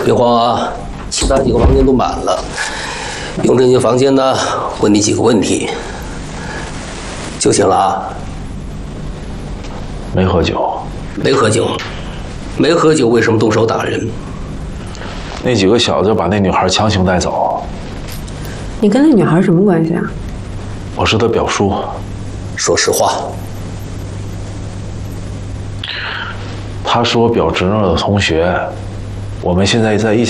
别慌啊，其他几个房间都满了，用这些房间呢问你几个问题就行了啊。 没喝酒。 没喝酒，没喝酒，为什么动手打人？ 那几个小子把那女孩强行带走。 你跟那女孩什么关系啊？ 我是他表叔。 说实话。 他是我表侄女的同学，我们现在在一起。